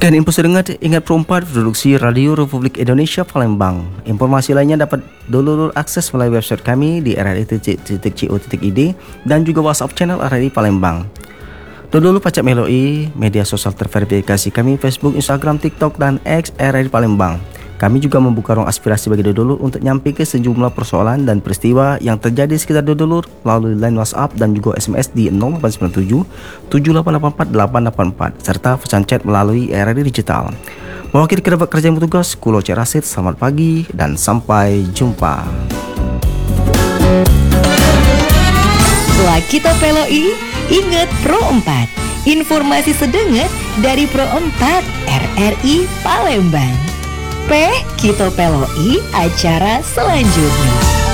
Sekian info sedengar, ingat Pro 4 produksi Radio Republik Indonesia Palembang. Informasi lainnya dapat dulur akses melalui website kami di rri.co.id dan juga WhatsApp channel RRI Palembang. Dulur pacak meloi media sosial terverifikasi kami Facebook, Instagram, TikTok, dan X RRI Palembang. Kami juga membuka ruang aspirasi bagi dulur untuk nyampi ke sejumlah persoalan dan peristiwa yang terjadi di sekitar dulur melalui line WhatsApp dan juga SMS di 0897 7884 884 serta pesan chat melalui RRI Digital. Mewakili kerabat kerja yang bertugas, Kulo Cik Rasid, selamat pagi dan sampai jumpa. Setelah kita peloi, ingat Pro 4. Informasi sedengar dari Pro 4 RRI Palembang. Kita peloi acara selanjutnya.